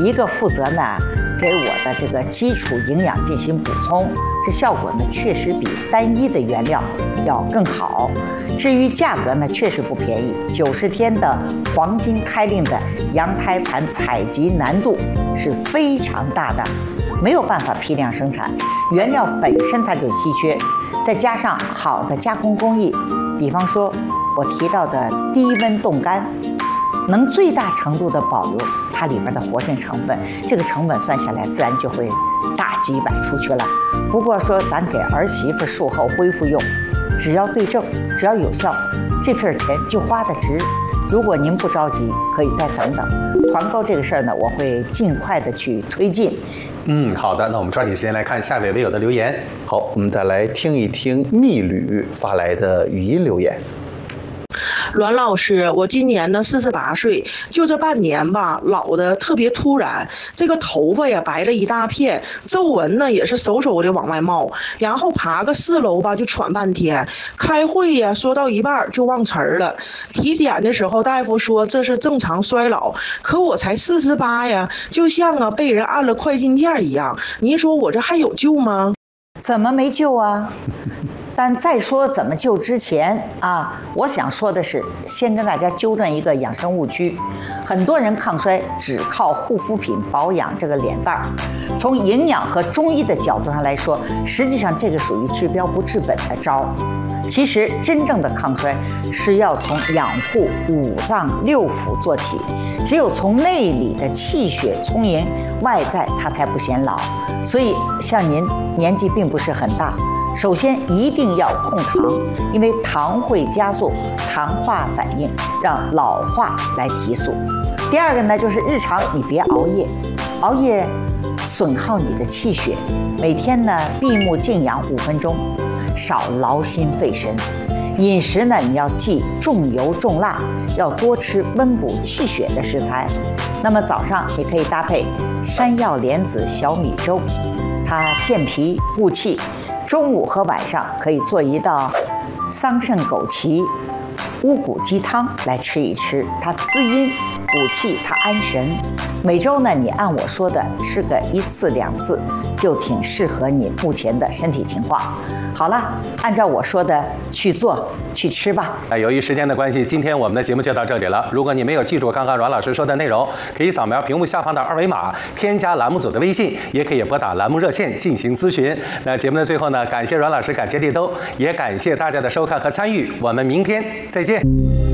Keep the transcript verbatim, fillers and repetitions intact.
一个负责呢给我的这个基础营养进行补充，这效果呢确实比单一的原料要更好。至于价格呢，确实不便宜，九十天的黄金胎令的羊胎盘采集难度是非常大的，没有办法批量生产，原料本身它就稀缺，再加上好的加工工艺，比方说我提到的低温冻干，能最大程度的保留它里边的活性成分，这个成本算下来自然就会大几百出去了。不过说咱给儿媳妇术后恢复用，只要对症，只要有效，这份钱就花得值。如果您不着急，可以再等等。团购这个事儿呢，我会尽快的去推进。 嗯，好的，那我们抓紧时间来看下位微友的留言。 好，我们再来听一听蜜旅发来的语音留言。 栾老师，我今年呢四十八岁，就这半年吧，老的特别突然，这个头发呀白了一大片，皱纹呢也是嗖嗖的往外冒，然后爬个四楼吧就喘半天，开会呀说到一半就忘词儿了，体检的时候大夫说这是正常衰老，可我才四十八呀，就像啊被人按了快进键一样，您说我这还有救吗？ 怎么没救啊？但在说怎么救之前啊，我想说的是，先跟大家纠正一个养生误区。很多人抗衰只靠护肤品保养这个脸蛋儿，从营养和中医的角度上来说，实际上这个属于治标不治本的招儿。其实真正的抗衰是要从养护五脏六腑做起，只有从内里的气血充盈，外在它才不显老。所以像您年纪并不是很大，首先一定要控糖，因为糖会加速糖化反应，让老化来提速。第二个呢，就是日常你别熬夜，熬夜损耗你的气血。每天呢闭目静养五分钟，少劳心费神。饮食呢，你要忌重油重辣，要多吃温补气血的食材。那么早上你可以搭配山药莲子小米粥，它健脾固气。中午和晚上可以做一道桑葚枸杞乌骨鸡汤来吃一吃，它滋阴补气，它安神。每周呢，你按我说的吃个一次两次，就挺适合你目前的身体情况。好了，按照我说的去做去吃吧。 啊，由于时间的关系，今天我们的节目就到这里了。如果你没有记住刚刚阮老师说的内容，可以扫描屏幕下方的二维码，添加栏目组的微信，也可以拨打栏目热线进行咨询。那节目的最后呢，感谢阮老师，感谢立冬，也感谢大家的收看和参与。我们明天再见。